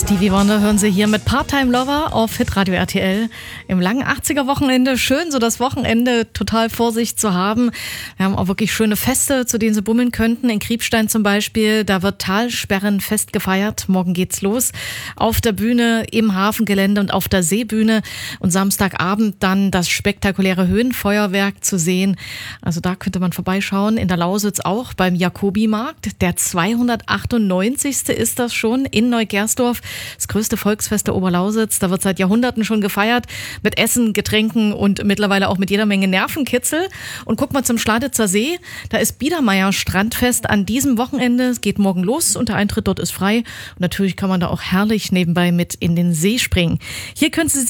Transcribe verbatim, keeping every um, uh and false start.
Stevie Wonder hören Sie hier mit Part-Time Lover auf Hitradio R T L. Im langen achtziger-Wochenende. Schön, so das Wochenende total vor sich zu haben. Wir haben auch wirklich schöne Feste, zu denen Sie bummeln könnten. In Kriebstein zum Beispiel, da wird Talsperrenfest gefeiert. Morgen geht's los. Auf der Bühne, im Hafengelände und auf der Seebühne. Und Samstagabend dann das spektakuläre Höhenfeuerwerk zu sehen. Also da könnte man vorbeischauen. In der Lausitz auch beim Jakobimarkt. Der zweihundertachtundneunzigste ist das schon in Neugersdorf. Das größte Volksfest der Oberlausitz. Da wird seit Jahrhunderten schon gefeiert. Mit Essen, Getränken und mittlerweile auch mit jeder Menge Nervenkitzel. Und guck mal zum Schladitzer See. Da ist Biedermeier Strandfest an diesem Wochenende. Es geht morgen los und der Eintritt dort ist frei. Und natürlich kann man da auch herrlich nebenbei mit in den See springen. Hier können Sie